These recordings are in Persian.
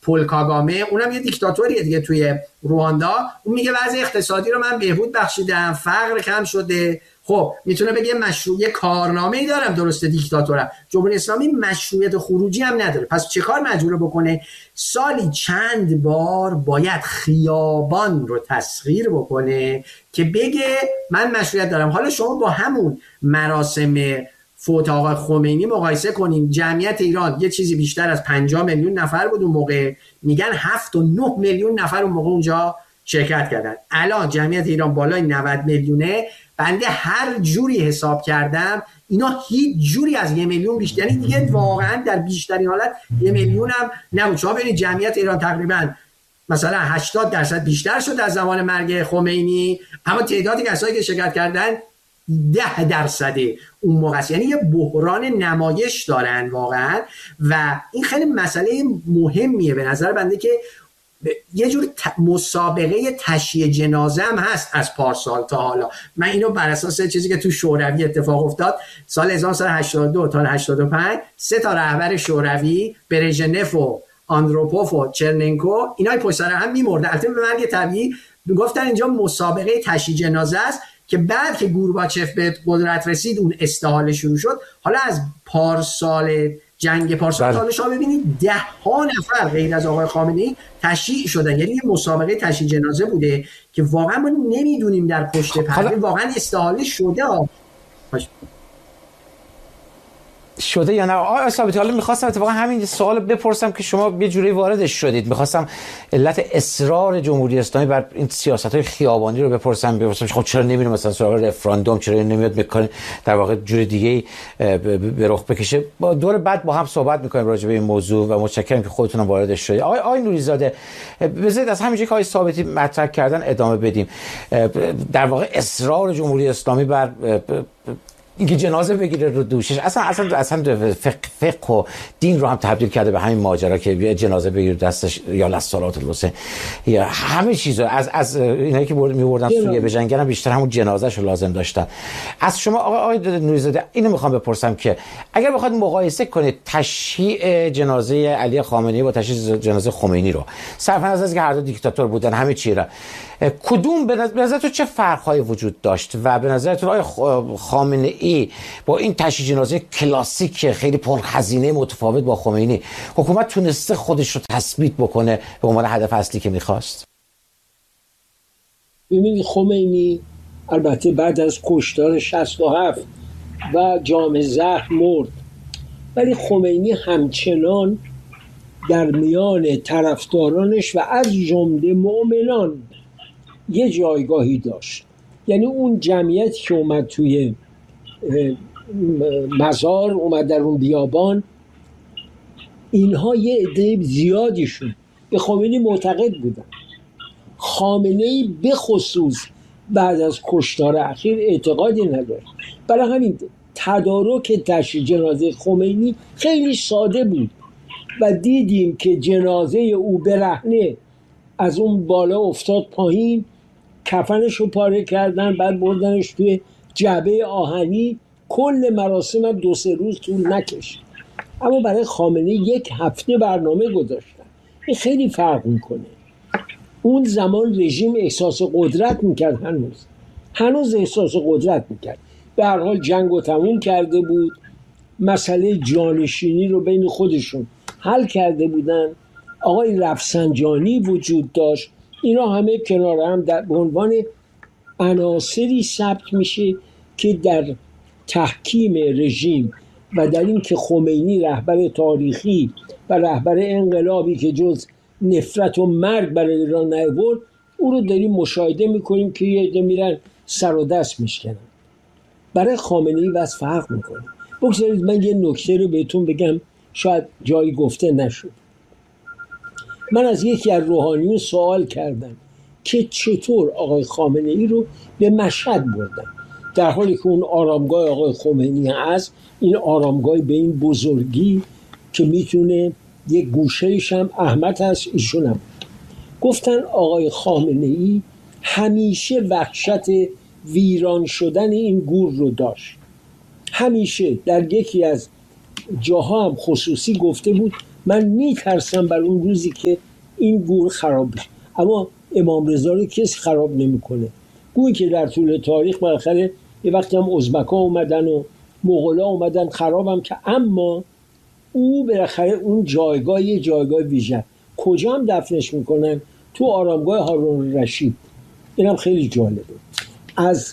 پول کاگامه، اونم یه دیکتاتوریه دیگه توی رواندا. اون میگه وضع اقتصادی رو من بهبود بخشیدم، فقر کم شده. خب میتونه بگه مشروعیت کارنامه‌ای دارم، درسته دیکتاتورم. جمهوری اسلامی مشروعیت خروجی هم نداره. پس چه کار مجبوره بکنه؟ سالی چند بار باید خیابان رو تسخیر بکنه که بگه من مشروعیت دارم. حالا شما با همون مراسم فوت آقای خمینی مقایسه کنیم، جمعیت ایران یه چیزی بیشتر از 50 میلیون نفر بود اون موقع، میگن 7 و 9 میلیون نفر اون موقع اونجا شرکت کردن. الان جمعیت ایران بالای 90 میلیونه. بنده هر جوری حساب کردم اینا هیچ جوری از 1 میلیون بیشتر، یعنی دیگه واقعا در بیشترین حالت 1 میلیون هم نبود. شما ببینید جمعیت ایران تقریبا مثلا 80% بیشتر شد از زمان مرگ خمینی، اما تعدادی کسایی که شرکت کردن 10% اون موقع است. یعنی یه بحران نمایش دارن واقعا و این خیلی مسئله مهمیه به نظر بنده که یه جور مسابقه تشییع جنازه هم هست از پارسال تا حالا. من اینو بر اساس چیزی که تو شوروی اتفاق افتاد سال 1982 تا 85 3 تا رهبر شوروی، برژنف و آندروپوف و چرننکو، اینا پشت سر هم می‌مردن. البته به مرگ طبیعی گفتن اینجا مسابقه تشییع جنازه است که بعد که گورباچف به قدرت رسید اون استحاله شروع شد. حالا از پارسال جنگ پارسال حالا شما ببینید 10 ها نفر غیر از آقای خامنه‌ای تشییع شدن. یعنی یه مسابقه تشییع جنازه بوده که واقعا ما نمیدونیم در پشت پرده واقعا استحاله شده یا نه. آقای ثابتی، حالا می‌خواستم اتفاقا همین سوال بپرسم که شما یه جوری واردش شدید. می‌خواستم علت اصرار جمهوری اسلامی بر این سیاست‌های خیابانی رو بپرسم خب چرا نمی‌ریم مثلا سراغ رفراندوم، چرا نمیاد می‌کنه در واقع جور دیگه به رخ بکشه. با دور بعد با هم صحبت می‌کنیم راجع به این موضوع و متشکرم که خودتون واردش شدید. آقای نوری‌زاده، بذارید از همینجایی که آقای ثابتی مطرح کردن ادامه بدیم. در واقع اصرار جمهوری اسلامی بر اینکه جنازه بگیره رو دوشش اصلا فقه و دین رو هم تبدیل کرده به همین ماجرا که جنازه بگیره دستش یا لصالات الحسین یا همه چیزو از اینایی که می‌بردن سوریه به جنگن بیشتر همون جنازه‌شو لازم داشتن. از شما آقای نوری‌زاده اینو میخوام بپرسم که اگر بخواید مقایسه کنید تشییع جنازه علی خامنه‌ای با تشییع جنازه خمینی رو، صرف نظر از که هر دو دیکتاتور بودن همه چی را، کدوم به نظرتون چه فرق‌هایی وجود داشت و به نظرتون آقای خامنه‌ای با این تشییع جنازه کلاسیک خیلی پرهزینه متفاوت با خمینی حکومت تونسته خودش رو تثبیت بکنه به عنوان هدف اصلی که می‌خواست؟ ببینید خمینی البته بعد از کشتار 67 و جام زهر مرد، ولی خمینی همچنان در میان طرفدارانش و از جمله مؤمنان یه جایگاهی داشت. یعنی اون جمعیت که اومد توی مزار، اومد در اون بیابان، اینها یه عده زیادیشون به خمینی معتقد بودن. خامنه‌ای به خصوص بعد از کشتار اخیر اعتقادی نداشت. برای همین تدارک تشییع جنازه خمینی خیلی ساده بود و دیدیم که جنازه او برهنه از اون بالا افتاد پایین، کفنش رو پاره کردن، بعد بردنش توی جعبه آهنی. کل مراسم هم 2-3 روز طول نکشید، اما برای خامنه‌ای 1 هفته برنامه گذاشتن. این خیلی فرق میکنه. اون زمان رژیم احساس قدرت میکرد، هنوز احساس قدرت میکرد. به هر حال جنگ رو تموم کرده بود، مسئله جانشینی رو بین خودشون حل کرده بودن. آقای رفسنجانی وجود داشت. اینا همه کنار هم در عنوان عناصری ثبت میشه که در تحکیم رژیم و در این که خمینی رهبر تاریخی و رهبر انقلابی که جز نفرت و مرگ برای ایران نیاورد، او رو داریم مشاهده میکنیم که یه عده میرن سر و دست میشکنن. برای خامنه‌ای واسه فرق میکنه. بگذارید من یه نکته رو بهتون بگم، شاید جایی گفته نشد. من از یکی از روحانیون سوال کردم که چطور آقای خامنه‌ای رو به مشهد بردن، در حالی که اون آرامگاه آقای خمینی هست، این آرامگاه به این بزرگی که میتونه یک گوشه‌ایش هم احمد هست، ایشون هم. گفتن آقای خامنه‌ای همیشه وحشت ویران شدن این گور رو داشت. همیشه در یکی از جاها هم خصوصی گفته بود من میترسم بر اون روزی که این گور خراب بشه. اما امام رضا رو کسی خراب نمیکنه. گویی که در طول تاریخ بالاخره یه وقتی هم ازبک‌ها اومدن و مغول‌ها اومدن خرابم که، اما او بالاخره اون جایگاه یه جایگاه ویژه. کجا هم دفنش میکنن؟ تو آرامگاه هارون الرشید. اینم خیلی جالبه. از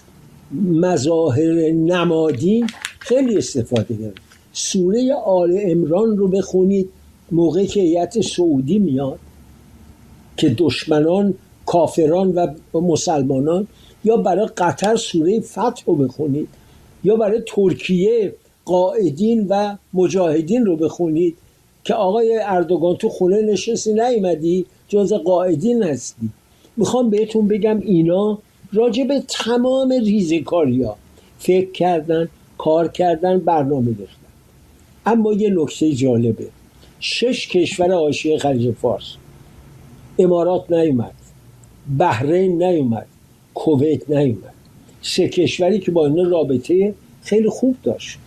مظاهر نمادین خیلی استفاده داره. سوره آل عمران رو بخونید موقعی که هیئت سعودی میاد که دشمنان کافران و مسلمانان، یا برای قطر سوره فتح رو بخونید، یا برای ترکیه قائدین و مجاهدین رو بخونید که آقای اردوغان تو خونه نشستی نیومدی جز قائدین هستی. میخوام بهتون بگم اینا راجع به تمام ریزکاریا فکر کردن، کار کردن، برنامه ریختن. اما یه نکته جالبه، 6 کشور حاشیه خلیج فارس، امارات نیومد، بحرین نیومد، کویت نیومد، 3 کشوری که با اینا رابطه خیلی خوب داشت،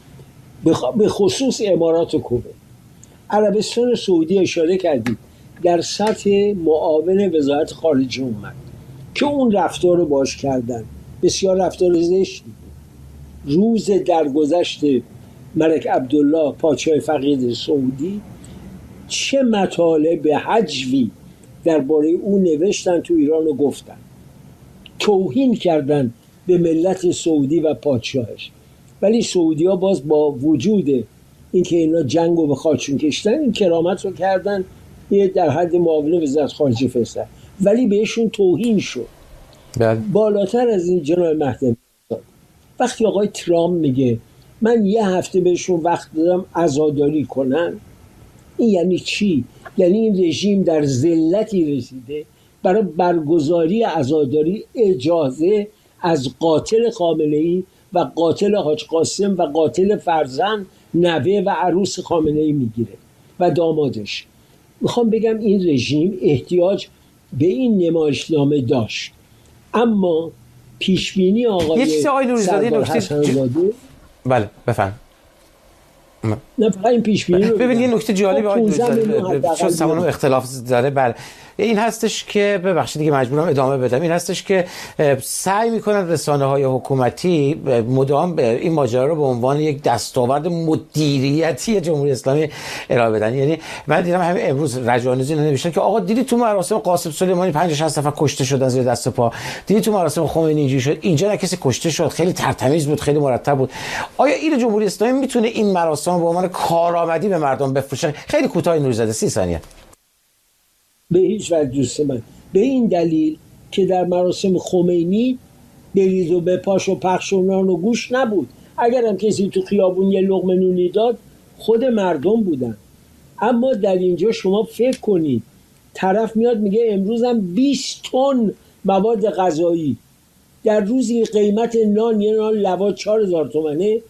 به خصوص امارات و کویت. عربستان سعودی اشاره کردید در سطح معاون وزارت خارجه اومد که اون رفتار رو باش کردن، بسیار رفتار زشتی. روز درگذشت ملک عبدالله پادشاه فقید سعودی چه مطالب حجوی درباره او نوشتن تو ایران و گفتن، توهین کردن به ملت سعودی و پادشاهش. ولی سعودی ها باز با وجود اینکه اینا جنگ رو به خاکشون کشتن، این کرامت رو کردن، یه در حد معاون وزارت خارجه فرستادن، ولی بهشون توهین شد. بالاتر از این جناب مهدوی، وقتی آقای ترامپ میگه من یه هفته بهشون وقت دادم عزاداری کنن، این یعنی چی؟ یعنی این رژیم در ذلتی رسیده برای برگزاری عزاداری اجازه از قاتل خامنه‌ای و قاتل حاج قاسم و قاتل فرزند، نوه و عروس خامنه‌ای میگیره و دامادش. میخوام بگم این رژیم احتیاج به این نمایشنامه داشت، اما پیشبینی آقای سردار حسن‌زاده بله بفهم. نه فقط این پیشبینی رو ببین یه نکته جالبی آقای نوری‌زاده چون سمانو اختلاف داره، بله این هستش که ببخشید دیگه مجبورم ادامه بدم، این هستش که سعی میکنن رسانه‌های حکومتی مدام به این ماجرا رو به عنوان یک دستاورد مدیریتی جمهوری اسلامی ارائه بدن. یعنی من دیدم همین امروز رجانیزی نوشتن که آقا دیدی تو مراسم قاسم سلیمانی 50-60 نفر کشته شدن زیر دست پا، دیدی تو مراسم خمینی اینجوری شد، اینجا نه کسی کشته شد، خیلی ترتمیز بود، خیلی مرتب بود. آیا این جمهوری اسلامی میتونه این مراسم به عنوان کارآمدی به مردم بفروشه؟ خیلی کوتاه نوری‌زاده 30 ثانیه. به هیچ وجه دوست من، به این دلیل که در مراسم خمینی بریز و بپاش و پخش و نان و گوش نبود. اگرم کسی تو خیابون یه لقمه نونی داد خود مردم بودن. اما در اینجا شما فکر کنید طرف میاد میگه امروزم 20 تن مواد غذایی، در روزی قیمت نان یه نان لواط 4000 تومنه،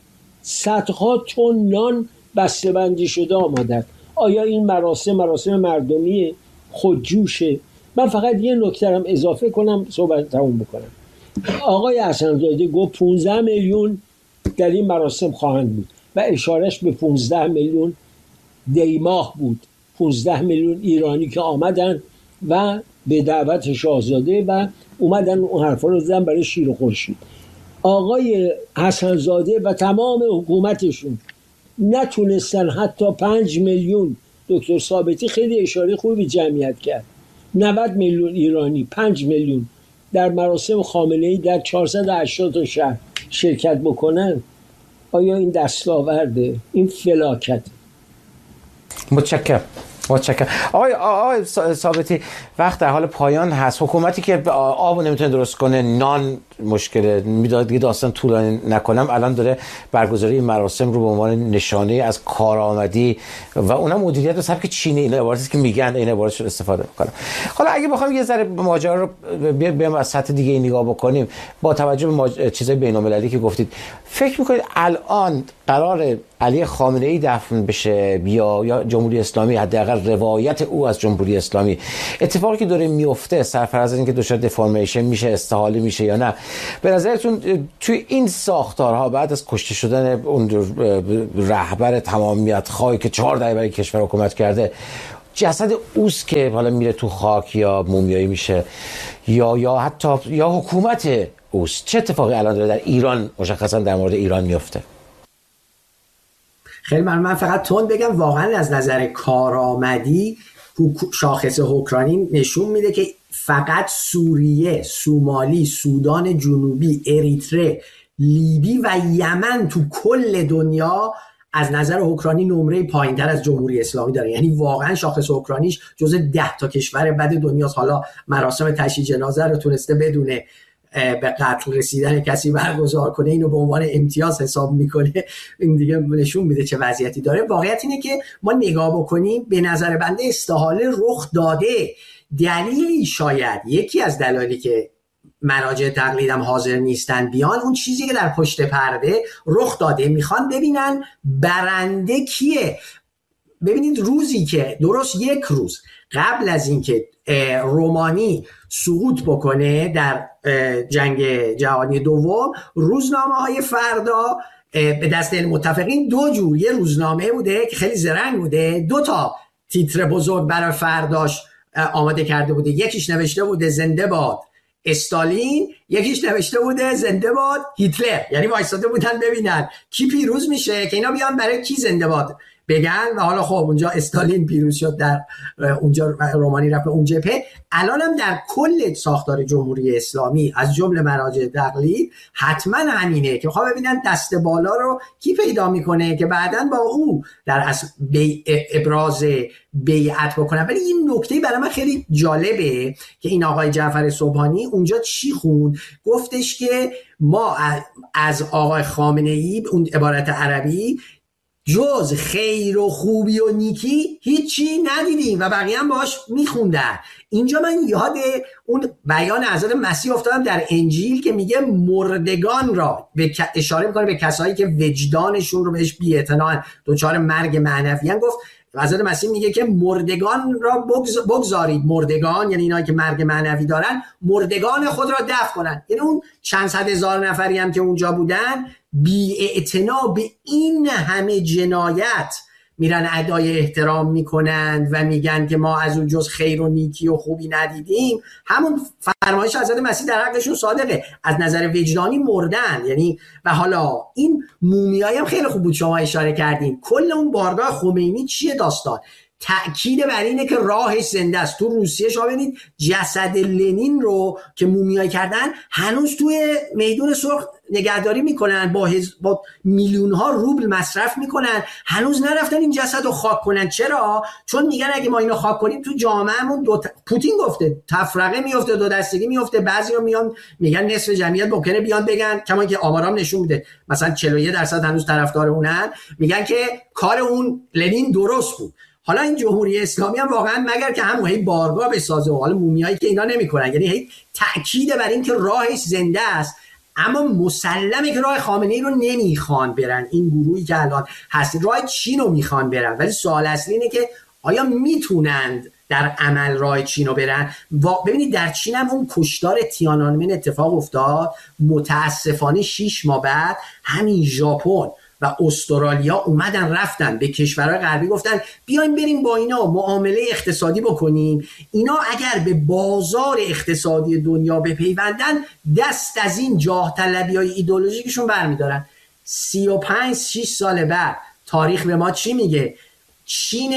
صدها تن نان بسته‌بندی شده آماده. آیا این مراسم مردمیه؟ خودجوشه؟ من فقط یه نکته هم اضافه کنم صحبت تموم بکنم. آقای حسن‌زاده گفت 15 میلیون در این مراسم خواهند بود و اشارش به 15 میلیون دیماه بود، 15 میلیون ایرانی که آمدن و به دعوت شاهزاده و اومدن اون حرفا رو زدن برای شیر و خورشید. آقای حسن‌زاده و تمام حکومتشون نتونستن حتی 5 میلیون، دکتر ثابتی خیلی اشاره خوبی جمعیت کرد، 90 میلیون ایرانی 5 میلیون در مراسم خامنه‌ای در 480 تا شهر شرکت بکنن. آیا این دستاورده؟ این فلاکت. متشکرم. آقای ثابتی وقت در حال پایان هست. حکومتی که آب نمیتونه درست کنه، نان مشکله، میداد دیگه داستان طولانی نکنم، الان داره برگزاری این مراسم رو به عنوان نشانه از کارآمدی و اونم مدیریت به سبک چینی، این عبارتی که میگن این عبارتش رو استفاده میکنم. حالا اگه بخوام یه ذره ماجرا رو بیام از سطح دیگه نگاه بکنیم با توجه به چیزای بین‌المللی که گفتید، فکر میکنید الان قرار علی خامنه‌ای دفن بشه یا جمهوری اسلامی، حداقل روایت او از جمهوری اسلامی، اتفاقی که داره میفته سرفراز از اینکه دچار دفرمیشن میشه، استحاله میشه یا نه، به نظرتون توی این ساختارها بعد از کشته شدن اون رهبر تمامیت خواهی که 4 دهه برای کشور حکومت کرده، جسد اوست که حالا میره تو خاک یا مومیایی میشه یا حتی یا حکومت اوست، چه اتفاقی الان داره در ایران مشخصا در مورد ایران میفته؟ خیلی من فقط تون بگم واقعا از نظر کارآمدی شاخص حکرانی نشون میده که فقط سوریه، سومالی، سودان جنوبی، اریتره، لیبی و یمن تو کل دنیا از نظر اوکراینی نمره پایینتر از جمهوری اسلامی داره. یعنی واقعا شاخص اوکراینیش جزو 10 تا کشور بد دنیاست. حالا مراسم تشییع جنازه رو تونسته بدونه به قتل رسیدن کسی برگزار کنه، اینو به عنوان امتیاز حساب میکنه. این دیگه نشون میده چه وضعیتی داره. واقعیت اینه که ما نگاه بکنیم به نظر بنده استحاله رخ داده. دلیلی شاید یکی از دلایلی که مراجع تقلیدم حاضر نیستن بیان، اون چیزی که در پشت پرده رخ داده، میخوان ببینن برنده کیه. ببینید روزی که درست 1 روز قبل از اینکه رومانی سقوط بکنه در جنگ جهانی دوم، روزنامه‌های فردا به دست متفقین 2 جور، یه روزنامه بوده که خیلی زرنگ بوده، 2 تا تیتر بزرگ برای فرداش آماده کرده بوده. یکیش نوشته بوده زنده باد استالین، یکیش نوشته بوده زنده باد هیتلر. یعنی وایساده بودن ببینن کی پیروز میشه که اینا بیان برای کی زنده باد بگن. و حالا خب اونجا استالین پیروز شد، در اونجا رومانی رفت اون جبهه. الان هم در کل ساختار جمهوری اسلامی از جمله مراجع تقلید حتما همینه که میخوام ببینن دست بالا رو کی پیدا میکنه که بعداً با او در ابراز بیعت بکنن. ولی این نکته برای من خیلی جالبه که این آقای جعفر سبحانی اونجا چی خوند، گفتش که ما از آقای خامنه‌ای اون عبارت عربی جز خیر و خوبی و نیکی هیچی ندیدیم و بقیه هم باهاش میخوندن. اینجا من یاد اون بیان حضرت مسیح افتادم در انجیل که میگه مردگان را اشاره میکنه به کسایی که وجدانشون رو بهش بی‌اعتناءن، دچار مرگ معنوی ان. گفت حضرت مسیح میگه که مردگان را بگذارید، مردگان یعنی اینایی که مرگ معنوی دارن، مردگان خود را دفن کنن. یعنی اون چند صد هزار نفری هم که اونجا بودن بی‌اعتنا به این همه جنایت میرن ادای احترام میکنند و میگن که ما از اون جز خیر و نیکی و خوبی ندیدیم. همون فرمایش حضرت مسیح در حقشون صادقه، از نظر وجدانی مردن. یعنی و حالا این مومیایی هم خیلی خوب بود شما اشاره کردین. کل اون بارگاه خمینی چیه داستان؟ تأکید بر اینه که راهش زنده است. تو روسیه شما ببینید جسد لنین رو که مومیایی کردن هنوز توی میدون سرخ نگهداری میکنن، با میلیون ها روبل مصرف میکنن، هنوز نرفتن این جسد رو خاک کنن. چرا؟ چون میگن اگه ما اینو خاک کنیم تو جامعهمون پوتین گفته تفرقه میفته، دو دستگی میفته. بعضیا میان میگن نصف جمعیت ممکنه بیان بگن، کما که آمارام نشون میده مثلا 41% هنوز طرفدار اونن، میگن که کار اون لنین درست بود. حالا این جمهوری اسلامی هم واقعا مگر که همون هی بارگاه بسازه و حالا مومیایی که اینا نمیکنن، یعنی هی تاکید بر این که راهش زنده است، اما مسلمه که راه خامنه‌ای رو نمیخوان برن. این گروهی که الان هست راه چین رو میخوان برن، ولی سوال اصلی اینه که آیا میتونند در عمل راه چین رو برن؟ ببینید در چین هم اون کشتار تیانانمن اتفاق افتاد، متاسفانه 6 ماه بعد همین ژاپن و استرالیا اومدن رفتن به کشورهای غربی گفتن بیایم بریم با اینا معامله اقتصادی بکنیم، اینا اگر به بازار اقتصادی دنیا بپیوندن دست از این جاه طلبی‌های ایدئولوژیکشون برمیدارن. 35-6 سال بعد تاریخ به ما چی میگه؟ چین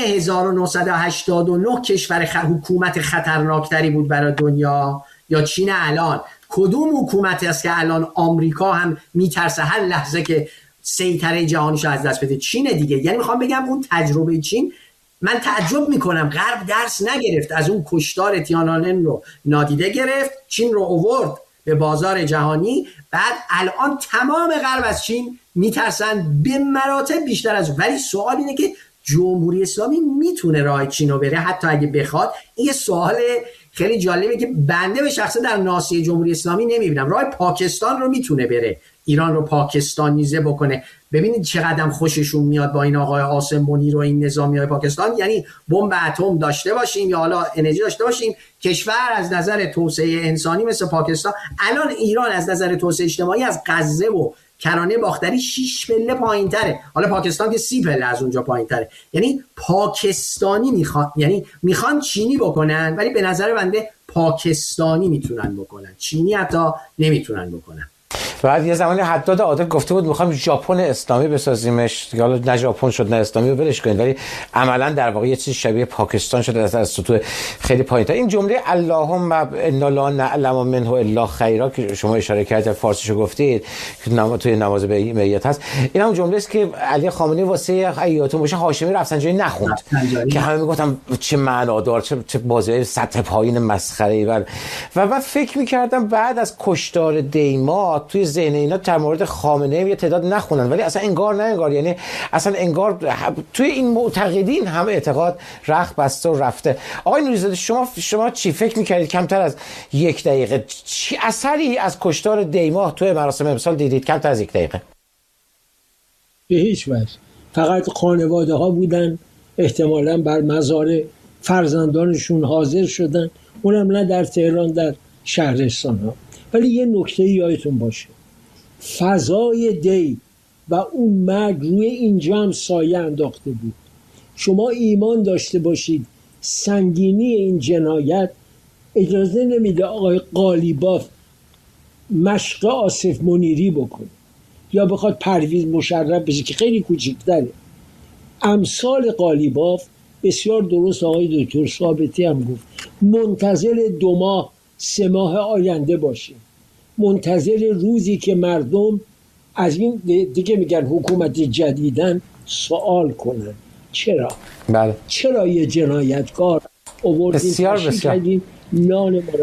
1989 کشور حکومت خطرناکتری بود برای دنیا یا چین الان؟ کدوم حکومتی است که الان آمریکا هم میترسه هر لحظه که سیطره جهانیشو از دست بده؟ چین دیگه. یعنی میخوام بگم اون تجربه چین، من تعجب میکنم غرب درس نگرفت از اون کشتار تیانانمن رو نادیده گرفت، چین رو آورد به بازار جهانی، بعد الان تمام غرب از چین میترسن به مراتب بیشتر از اون. ولی سوال اینه که جمهوری اسلامی میتونه راه چین رو بره حتی اگه بخواد؟ این یه سوال خیلی جالبه که بنده به شخصه در ناصیه جمهوری اسلامی نمیبینم. راه پاکستان رو میتونه بره ایران رو پاکستانیزه بکنه. ببینید چقدر خوششون میاد با این آقای عاصم منیر و این نظامیای پاکستان، یعنی بمب اتم داشته باشیم یا حالا انرژی داشته باشیم، کشور از نظر توسعه انسانی مثل پاکستان، الان ایران از نظر توسعه اجتماعی از غزه و کرانه باختری 6 پله پایین‌تره، حالا پاکستان که 30 پله از اونجا پایین‌تره. یعنی پاکستانی میخوان چینی بکنن، ولی به نظر بنده پاکستانی میتونن بکنن، چینی حتی نمیتونن بکنن. بعد یه زمانی حداد عادل گفته بود میخوام ژاپن اسلامی بسازیمش، حالا نه ژاپن شد نه اسلامی رو ولش کنید، ولی عملا در واقع یه چیز شبیه پاکستان شده از سطوح خیلی پایین‌تر. این جمله اللهم انا لا نعلم منه الا خیرا که شما اشاره کردید فارسیشو گفتید که توی نماز میت هست، این هم جمله است که علی خامنه‌ای واسه ایات موشه هاشمی رفسنجانی نخوند که همه میگفتن چه معنادار، چه بازی سطح پایین مسخره‌ای. و بعد فکر می‌کردم بعد از کشتار دیما توی ذهن اینا در مورد خامنه‌ای یه تعداد نخونن، ولی اصلا انگار نه انگار، یعنی اصلا انگار توی این معتقدین هم اعتقاد رخت بسته و رفته. آقای نوری‌زاده شما چی فکر می‌کردید کمتر از یک دقیقه چی اثری از کشتار دیما توی مراسم امسال دیدید؟ کمتر از یک دقیقه. به هیچ وجه. فقط خانواده ها بودن احتمالاً بر مزار فرزندانشون حاضر شدن، اونم نه در تهران، در شهرستان ها. ولی یه نکته یادتون باشه، فضای دی و اون مرگ روی اینجا هم سایه انداخته بود. شما ایمان داشته باشید سنگینی این جنایت اجازه نمیده آقای قالیباف مشق آصف منیری بکنه یا بخواد پرویز مشرف بشه که خیلی کوچیک‌تره. امثال قالیباف بسیار درست آقای دکتر ثابتی هم گفت، منتظر 2 ماه 3 ماه آینده باشیم، منتظر روزی که مردم از این دیگه میگن حکومت جدیدن سوال کنن چرا؟ بله. چرا یه جنایتکار آوردیم بسیار نان مربع.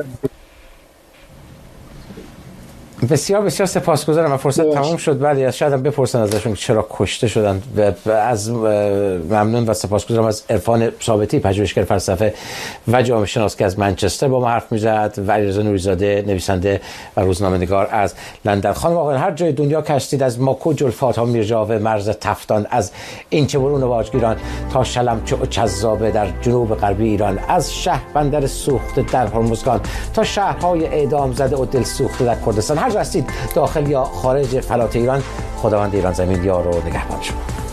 بسیار سپاسگزارم. و فرصت تمام شد، ولی شاید هم بپرسن ازشون چرا کشته شدن. از ممنون و سپاسگزارم از عرفان ثابتی، پژوهشگر فلسفه و جامعه شناس که از منچستر با ما حرف میزد، و علیرضا نوری‌زاده نویسنده و روزنامه‌نگار از لندن. خانم آقایان هر جای دنیا که هستید، از ماکو جلفات ها میرجاوه مرز تفتان، از اینچه برون واجگیران تا شلمچه و چذابه در جنوب غربی ایران، از شهر بندر سوخته در هرمزگان تا شهرهای اعدام زده و دل سوخته در کردستان، هر جا هستید داخل یا خارج فلات ایران، خداوند ایران زمین یار و نگهبان شما.